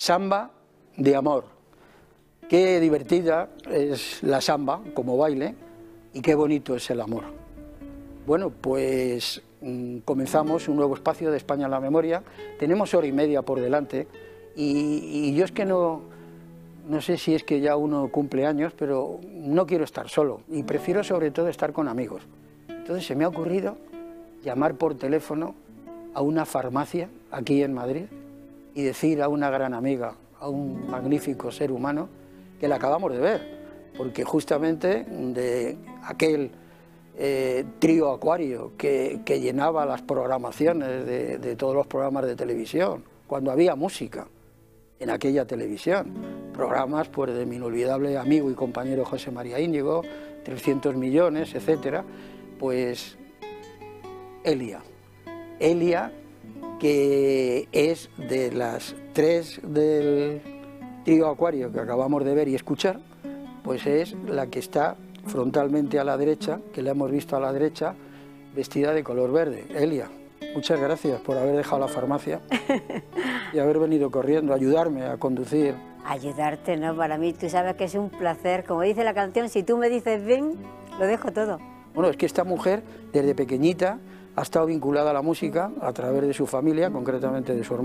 Samba de amor. Qué divertida es la samba como baile y qué bonito es el amor. Bueno, pues comenzamos un nuevo espacio de España en la memoria. Tenemos hora y media por delante y yo es que no sé si es que ya uno cumple años, pero no quiero estar solo y prefiero sobre todo estar con amigos. Entonces se me ha ocurrido llamar por teléfono a una farmacia aquí en Madrid y decir a una gran amiga, a un magnífico ser humano, que la acabamos de ver, porque justamente de aquel trío Acuario que llenaba las programaciones de todos los programas de televisión, cuando había música en aquella televisión, programas pues de mi inolvidable amigo y compañero José María Íñigo, 300 millones, etcétera, pues Elia, que es de las tres del trío Acuario que acabamos de ver y escuchar, pues es la que está frontalmente a la derecha, que la hemos visto a la derecha, vestida de color verde. Elia, muchas gracias por haber dejado la farmacia y haber venido corriendo a ayudarme a conducir. Ayudarte, ¿no? Para mí, tú sabes que es un placer. Como dice la canción, si tú me dices ven, lo dejo todo. Bueno, es que esta mujer, desde pequeñita, ha estado vinculada a la música a través de su familia, concretamente de su hermano.